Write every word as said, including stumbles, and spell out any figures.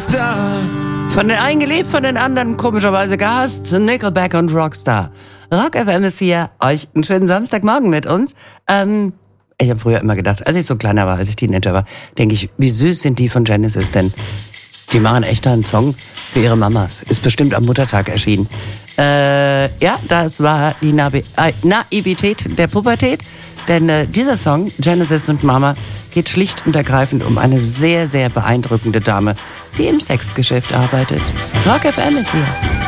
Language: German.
Rockstar. Von den einen geliebt, von den anderen komischerweise gehasst. Nickelback und Rockstar. Rock F M ist hier. Euch einen schönen Samstagmorgen mit uns. Ähm, ich habe früher immer gedacht, als ich so kleiner war, als ich Teenager war, denke ich, wie süß sind die von Genesis denn? Die machen echt einen Song für ihre Mamas. Ist bestimmt am Muttertag erschienen. Äh, ja, das war die Navi- äh, Naivität der Pubertät. Denn äh, dieser Song, Genesis und Mama, geht schlicht und ergreifend um eine sehr, sehr beeindruckende Dame, die im Sexgeschäft arbeitet. Rock F M ist hier.